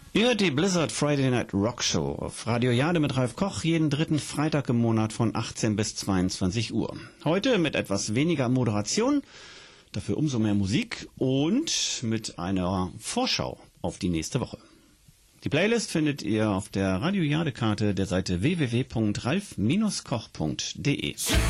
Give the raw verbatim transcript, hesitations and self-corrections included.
Ihr hört die Blizzard Friday Night Rock Show auf Radio Jade mit Ralf Koch jeden dritten Freitag im Monat von achtzehn bis zweiundzwanzig Uhr. Heute mit etwas weniger Moderation, dafür umso mehr Musik und mit einer Vorschau auf die nächste Woche. Die Playlist findet ihr auf der Radio Jade Karte der Seite w w w punkt ralf Bindestrich koch punkt de.